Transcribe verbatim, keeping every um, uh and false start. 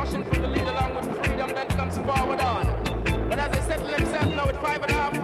rushing for the lead along with freedom that comes forward on. But as they settle themselves now with five and a half